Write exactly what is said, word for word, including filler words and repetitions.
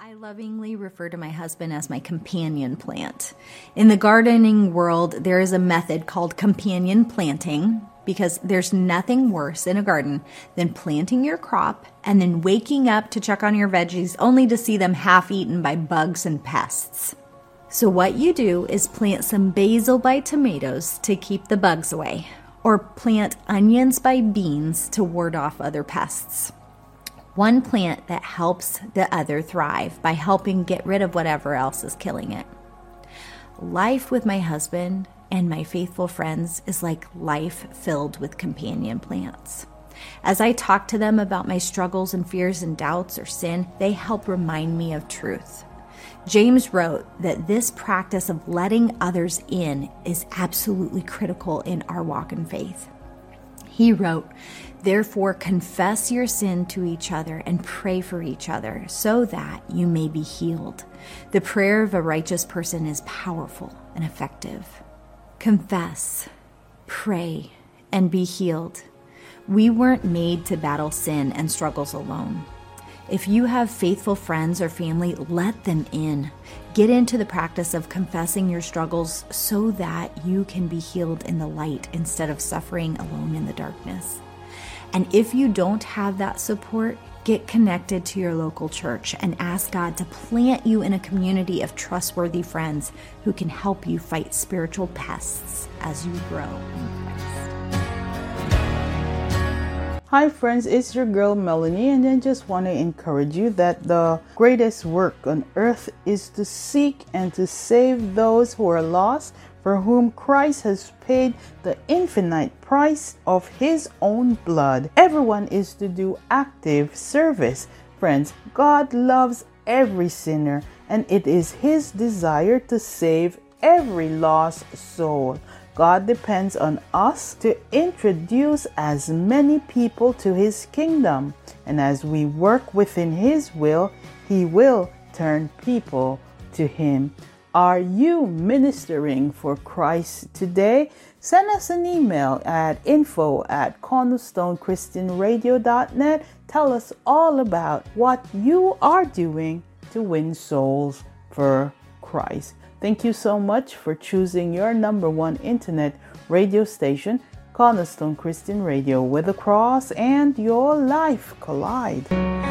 I lovingly refer to my husband as my companion plant. In the gardening world, there is a method called companion planting because there's nothing worse in a garden than planting your crop and then waking up to check on your veggies only to see them half eaten by bugs and pests. So what you do is plant some basil by tomatoes to keep the bugs away, or plant onions by beans to ward off other pests. One plant that helps the other thrive by helping get rid of whatever else is killing it. Life with my husband and my faithful friends is like life filled with companion plants. As I talk to them about my struggles and fears and doubts or sin, they help remind me of truth. James wrote that this practice of letting others in is absolutely critical in our walk in faith. He wrote, "Therefore confess your sin to each other and pray for each other so that you may be healed. The prayer of a righteous person is powerful and effective." Confess, pray, and be healed. We weren't made to battle sin and struggles alone. If you have faithful friends or family, let them in. Get into the practice of confessing your struggles so that you can be healed in the light instead of suffering alone in the darkness. And if you don't have that support, get connected to your local church and ask God to plant you in a community of trustworthy friends who can help you fight spiritual pests as you grow in Christ. Hi friends, it's your girl Melanie, and I just want to encourage you that the greatest work on earth is to seek and to save those who are lost, for whom Christ has paid the infinite price of his own blood. Everyone is to do active service. Friends, God loves every sinner, and it is his desire to save every lost soul. God depends on us to introduce as many people to his kingdom. And as we work within his will, he will turn people to him. Are you ministering for Christ today? Send us an email at info at cornerstone christian radio dot net. Tell us all about what you are doing to win souls for Christ. Thank you so much for choosing your number one internet radio station, Cornerstone Christian Radio, where the cross and your life collide.